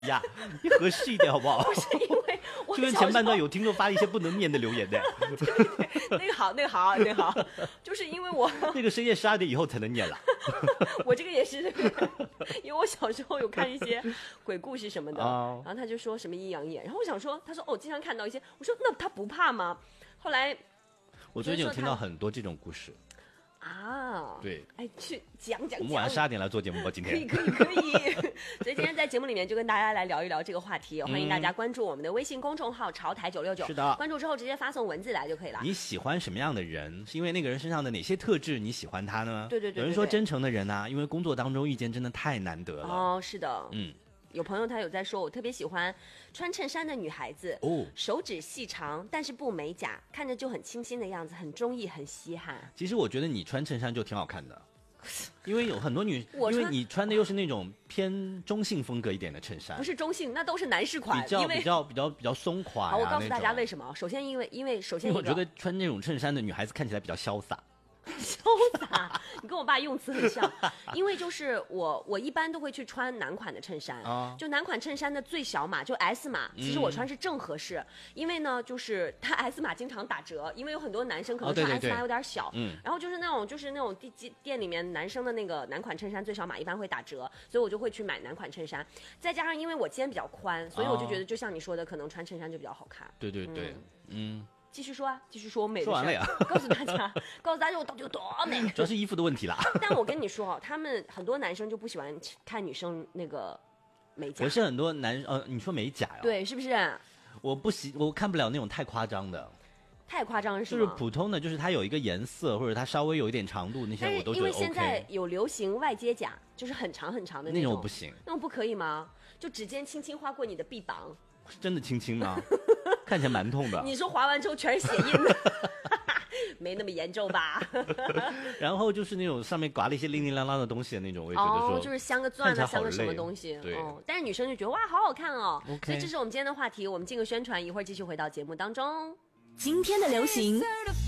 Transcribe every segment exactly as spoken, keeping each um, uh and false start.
呀，你合适一点好不好？ 不是因为我就跟前半段有听众发了一些不能念的留言的， 对对对，那个好，那个好，那个好，就是因为我那个深夜十二点以后才能念了。 我这个也是，因为我小时候有看一些鬼故事什么的， 哦、 然后他就说什么阴阳眼，然后我想说，他说哦，经常看到一些，我说那他不怕吗？后来我最近有听到很多这种故事。 啊， 对， 哎，去讲讲。 我们晚上十二点来做节目吧，今天。 可以可以可以。所以今天在节目里面就跟大家来聊一聊这个话题，欢迎大家关注我们的微信公众号“潮台九六九”。 是的， 关注之后直接发送文字来就可以了。 你喜欢什么样的人？是因为那个人身上的哪些特质你喜欢他呢？ 对对 对, 对, 对。 有人说真诚的人啊，因为工作当中遇见真的太难得了。 哦，是的， 嗯。 有朋友他有在说，我特别喜欢穿衬衫的女孩子， 哦， 手指细长，但是不美甲，看着就很清新的样子，很中意，很稀罕。 其实我觉得你穿衬衫就挺好看的，因为有很多女， 因为你穿的又是那种偏中性风格一点的衬衫， 不是中性，那都是男士款， 比较比较比较比较松垮、啊。 好，我告诉大家为什么。首先，因为因为首先因为我觉得穿那种衬衫的女孩子看起来比较潇洒。 潇洒，你跟我爸用词很像。因为就是我，我一般都会去穿男款的衬衫， 啊、 就男款衬衫的最小码就 S 码，其实我穿是正合适。嗯、因为呢，就是它 S 码经常打折，因为有很多男生可能穿 S 码有点小， 哦、对对对然后就是那种就是那种店店里面男生的那个男款衬衫最小码一般会打折，所以我就会去买男款衬衫。再加上因为我肩比较宽，所以我就觉得就像你说的，可能穿衬衫就比较好看。 对对对，嗯。嗯继续说啊，继续说我美的事。 说完了呀， 告诉大家，告诉大家我到底有多美。 主要是衣服的问题啦。 但我跟你说，他们很多男生就不喜欢看女生那个美甲。 可是很多男呃，你说美甲呀、哦？ 对，是不是？ 我不喜，我看不了那种太夸张的。 太夸张是吗？就是普通的，就是它有一个颜色，或者它稍微有一点长度，那些我都觉得 OK。 因为现在有流行外接甲，就是很长很长的那种。 那种我不行。 那种不可以吗？就指尖轻轻划过你的臂膀。 是真的轻轻吗？看起来蛮痛的。 你说划完之后全是血印，没那么严重吧？ 然后就是那种上面刮了一些零零啷啷的东西的那种，我也觉得说， 哦，就是镶个钻啊，镶个什么东西。 对、 哦。但是女生就觉得哇，好好看哦。 Okay. 所以这是我们今天的话题，我们进个宣传，一会儿继续回到节目当中。 今天的流行，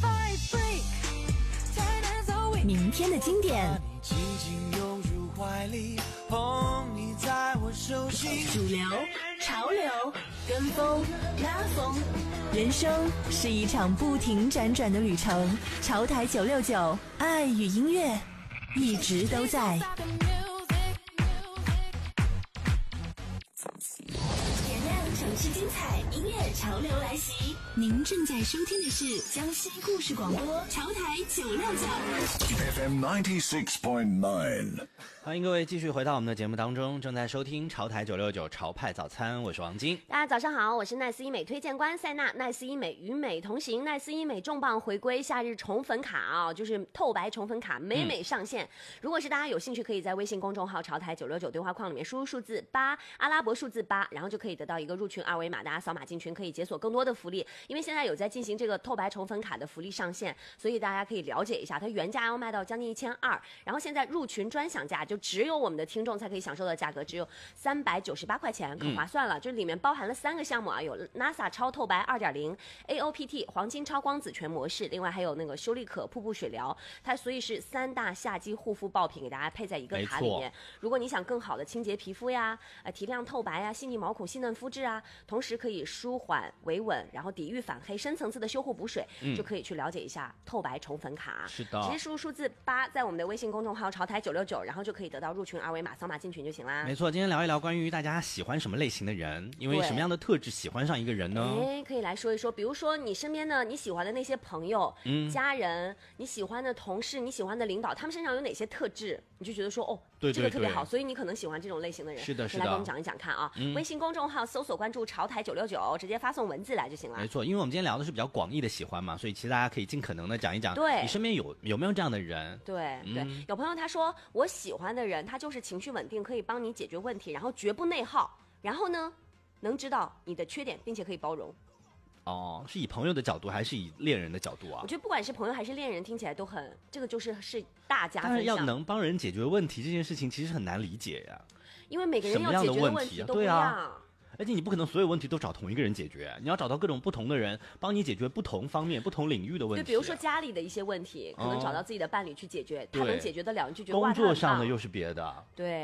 明天的经典，主流、潮流、跟风、拉风，人生是一场不停辗转的旅程。潮台九六九，爱与音乐一直都在。点亮城市精彩，音乐潮流来袭。您正在收听的是江西故事广播潮台九六九 F M ninety-six point nine。 欢迎各位继续回到我们的节目当中，正在收听潮台九六九潮派早餐，我是王晶。 大家早上好，我是奈斯医美推荐官塞娜。奈斯医美与美同行，奈斯医美重磅回归夏日宠粉卡啊，就是透白宠粉卡美美上线、嗯。如果是大家有兴趣，可以在微信公众号潮台九六九对话框里面输入数字八，阿拉伯数字八，然后就可以得到一个入群二维码，大家扫码进群可以解锁更多的福利。因为现在有在进行这个透白宠粉卡的福利上线，所以大家可以了解一下，它原价要卖到将近一千二，然后现在入群专享价就只有我们的听众才可以享受的价格，只有三百九十八块钱，可划算了。嗯、就里面包含了三个项目啊，有 NASA 超透白 二点零、A O P T 黄金超光子全模式，另外还有那个修丽可瀑布水疗，它所以是三大夏季护肤爆品给大家配在一个卡里面。如果你想更好的清洁皮肤呀，呃提亮透白呀，细腻毛孔细嫩肤质啊，同时可以舒缓维稳，然后抵御反黑，深层次的修护补水、嗯，就可以去了解一下透白宠粉卡。 是的， 直接输入数字八，在我们的微信公众号潮台九六九，然后就可以得到入群二维码，扫码进群就行啦。 没错，今天聊一聊关于大家喜欢什么类型的人，因为什么样的特质喜欢上一个人呢？ 哎，可以来说一说，比如说你身边的你喜欢的那些朋友、嗯、家人，你喜欢的同事，你喜欢的领导，他们身上有哪些特质，你就觉得说哦， 对对对， 这个特别好，所以你可能喜欢这种类型的人。 是的，是的， 来跟我们讲一讲看啊、嗯。微信公众号搜索关注潮台九六九，直接发送文字来就行了。 没错，因为我们今天聊的是比较广义的喜欢嘛，所以其实大家可以尽可能的讲一讲， 对， 你身边有有没有这样的人？ 对、 嗯、 对，有朋友他说我喜欢的人，他就是情绪稳定，可以帮你解决问题，然后绝不内耗，然后呢，能知道你的缺点，并且可以包容。 哦，是以朋友的角度还是以恋人的角度啊？ 我觉得不管是朋友还是恋人，听起来都很，这个就是是大家分享。 但是要能帮人解决问题这件事情，其实很难理解呀。 因为每个人要解决的问题都不一样。对啊， 而且你不可能所有问题都找同一个人解决，你要找到各种不同的人帮你解决不同方面、不同领域的问题、啊。 就比如说家里的一些问题，可能找到自己的伴侣去解决， 哦、 他能解决得了，你就觉得工作上的又是别的。 对。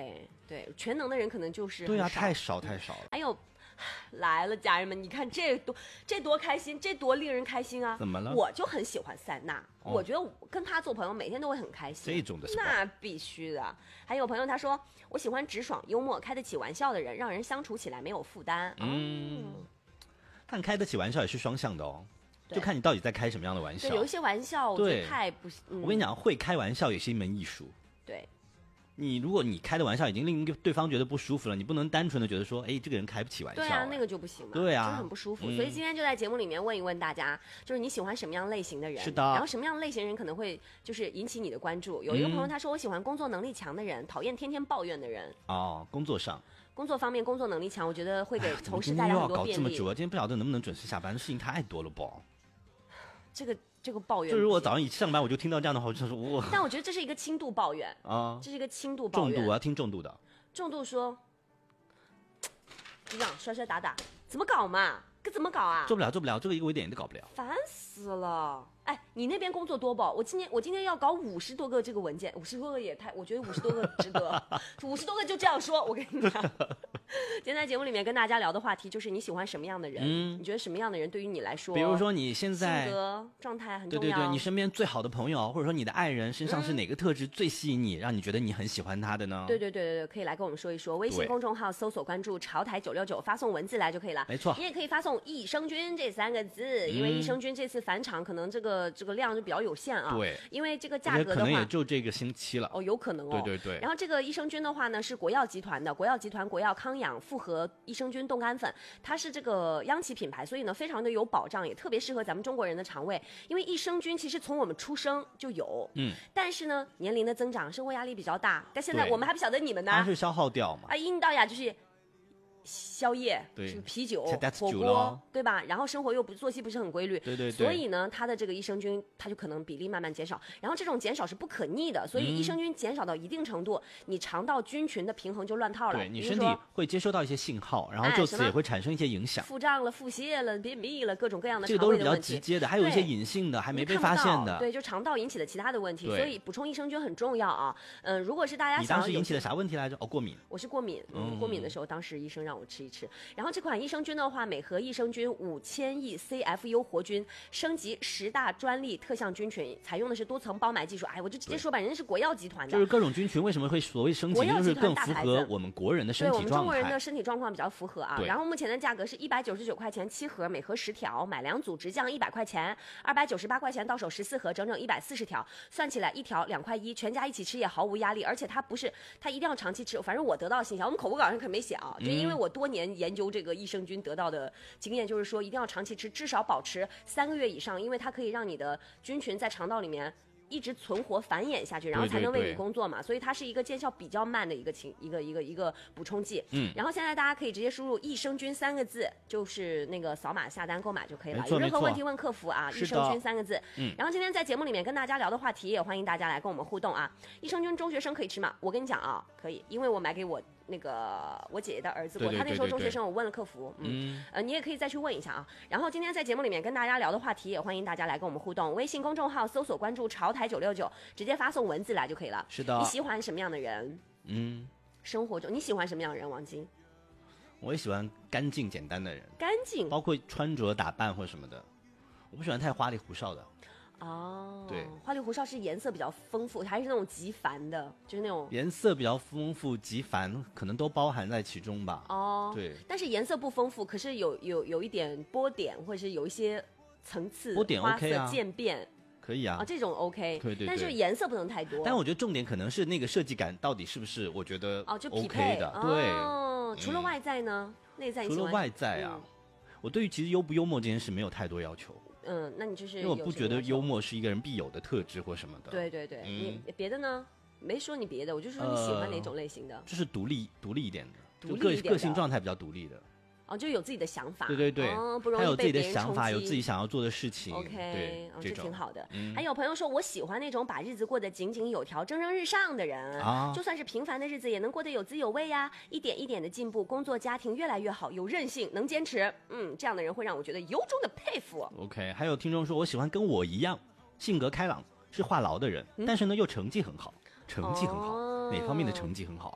对，全能的人可能就是对啊， 很少太少太少了。 还有来了，家人们，你看这多这多开心，这多令人开心啊！ 怎么了我就很喜欢塞纳， 哦我觉得我跟他做朋友，每天都会很开心。 这种的是吧那必须的。还有朋友他说，我喜欢直爽、幽默、开得起玩笑的人，让人相处起来没有负担。 嗯哦但开得起玩笑也是双向的哦， 对就看你到底在开什么样的玩笑对，。有一些玩笑我觉得对太不，嗯、 我跟你讲，会开玩笑也是一门艺术。 对。 你如果你开的玩笑已经令对方觉得不舒服了，你不能单纯的觉得说，哎，这个人开不起玩笑。 对啊，那个就不行嘛， 对啊就是很不舒服。 嗯所以今天就在节目里面问一问大家，就是你喜欢什么样类型的人？ 是的然后什么样类型人可能会就是引起你的关注？有一个朋友嗯他说，我喜欢工作能力强的人，讨厌天天抱怨的人。 哦，工作上， 工作方面工作能力强，我觉得会给哎呀怎么同事今天又要带来很多便利搞这么久。啊？今天不晓得能不能准时下班，事情太多了吧？ 这个这个抱怨， 就是我早上一上班我就听到这样的话，我就说哇但我觉得这是一个轻度抱怨， 啊， 这是一个轻度抱怨。 重度我要听重度的。 重度说，就这样摔摔打打，怎么搞嘛？这怎么搞啊？ 做不了，做不了，这个我一点都搞不了。 烦死了！哎，你那边工作多不？我今天我今天要搞五十多个这个文件，五十多个也太，我觉得五十多个值得，五十多个就这样说。我跟你讲，今天在节目里面跟大家聊的话题就是你喜欢什么样的人？ 嗯你觉得什么样的人对于你来说， 比如说你现性在， 格状态很重要。 对对对，你身边最好的朋友，或者说你的爱人身上是哪个特质最吸引你，让你觉得你很喜欢他的呢？ 对对对对对，可以来跟我们说一说。微信对公众号搜索关注“潮台九六九”，发送文字来就可以了。 没错你也可以发送“益生菌”这三个字，因为益生菌这次返场，可能这个这个量就比较有限啊。 对， 因为这个而且可能也价格的话。 就这个星期了。 哦，有可能哦。 对对对然后这个益生菌的话呢，是国药集团的，国药集团国药康养复合益生菌冻干粉，它是这个央企品牌，所以呢非常的有保障，也特别适合咱们中国人的肠胃。因为益生菌其实从我们出生就有， 嗯， 但是呢年龄的增长，生活压力比较大，但现在对我们还不晓得你们呢。 它是消耗掉嘛？ 啊，一到呀就是宵夜， 对是啤酒吃that's、 火锅酒咯， 对吧？然后生活又不作息不是很规律， 对对对所以呢，它的这个益生菌它就可能比例慢慢减少，然后这种减少是不可逆的，所以嗯益生菌减少到一定程度，你肠道菌群的平衡就乱套了。 对你身体比如说会接收到一些信号，然后哎什么就此也会产生一些影响。 腹胀了、腹泻了、便秘了，各种各样的这个都是比较肠胃的问题。 直接的，还有一些对隐性的，还没你被看不到发现的。 对，就肠道引起的其他的问题， 对所以补充益生菌很重要啊。嗯，如果是大家你想要有当时引起的啥问题来着？哦，过敏。 我是过敏，嗯， 嗯过敏的时候，当时医生让我吃一吃。然后这款益生菌的话，美和益生菌五千亿 C F U 活菌升级十大专利特项菌群，采用的是多层包埋技术。哎，我就直接说吧，人家是国药集团的， 就是各种菌群为什么会所谓升级，就是国药集团更符大牌子合我们国人的身对我体状们中国人的态。 身体状况比较符合啊。 对然后目前的价格是一百九十九块钱七盒，每盒十条，买两组直降一百块钱，二百九十八块钱到手十四盒，整整一百四十条，算起来一条两块一，全家一起吃也毫无压力。而且它不是，它一定要长期吃。反正我得到信息，我们口播稿上可没写啊，就因为我多年研究这个益生菌得到的经验，就是说一定要长期吃，至少保持三个月以上，因为它可以让你的菌群在肠道里面一直存活繁衍下去，然后对对才能为对你工作嘛。所以它是一个见效比较慢的一个情一个一个一个补充剂。 嗯然后现在大家可以直接输入益生菌三个字，就是那个扫码下单购买就可以了。 没错有任何没错问题问客服啊， 是的益生菌三个字。 嗯然后今天在节目里面跟大家聊的话题，也欢迎大家来跟我们互动啊。益生菌中学生可以吃吗？我跟你讲啊，可以，因为我买给我那个我姐姐的儿子过， 对对他那时候对对中学生，我问了客服，嗯。 嗯， 呃，你也可以再去问一下啊。然后今天在节目里面跟大家聊的话题，也欢迎大家来跟我们互动。微信公众号搜索关注“潮台九六九”，直接发送文字来就可以了。 是的你喜欢什么样的人？ 嗯， 生活中你喜欢什么样的人？王晶， 我也喜欢干净简单的人， 干净包括穿着打扮或什么的，我不喜欢太花里胡哨的。 哦。 对花里胡哨是颜色比较丰富，还是那种极繁的，就是那种颜色比较丰富、极繁，可能都包含在其中吧。 哦。 对， 但是颜色不丰富，可是有有有一点波点，或者是有一些层次， 波点花 OK 色啊渐变可以啊啊，。这种 OK。 对对对但是颜色不能太多。 但我觉得重点可能是那个设计感到底是不是我觉得哦，就匹 OK 配的。对， 哦，除了嗯外在呢，内在你喜欢除了外在啊，我对于其实幽不幽默这件事没有太多要求， 嗯，那你就是因为我不觉得有什么要求幽默是一个人必有的特质或什么的。， 对对对， 嗯你别的呢？没说你别的，我就说你喜欢哪种类型的， 就是独立独立一点的， 独就个立一点的个性状态比较独立的。 哦，就有自己的想法， 对对对， 哦，不容易他有自己的被别人想法， 冲击有自己想要做的事情。 OK， 对， 哦，这这种挺好的。 嗯还有朋友说，我喜欢那种把日子过得井井有条、蒸蒸日上的人， 啊就算是平凡的日子也能过得有滋有味呀，一点一点的进步，工作家庭越来越好，有韧性，能坚持。嗯，这样的人会让我觉得由衷的佩服。 OK，还有听众说，我喜欢跟我一样性格开朗、是话痨的人，但是呢又成绩很好，成绩很好， 嗯哦哪方面的成绩很好啊？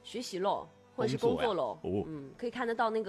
学习咯，或者是工作咯， 工作呀哦嗯，可以看得到那个。